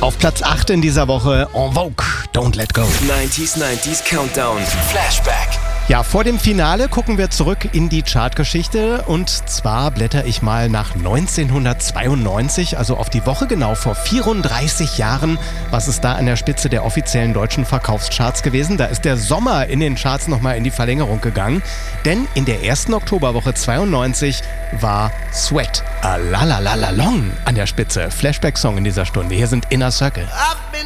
Auf Platz 8 in dieser Woche En Vogue, Don't Let Go. 90s Countdown. Flashback. Ja, vor dem Finale gucken wir zurück in die Chartgeschichte und zwar blätter ich mal nach 1992, also auf die Woche genau vor 34 Jahren. Was ist da an der Spitze der offiziellen deutschen Verkaufscharts gewesen? Da ist der Sommer in den Charts nochmal in die Verlängerung gegangen, denn in der ersten Oktoberwoche 92 war Sweat, A La La La La Long an der Spitze. Flashback-Song in dieser Stunde. Hier sind Inner Circle.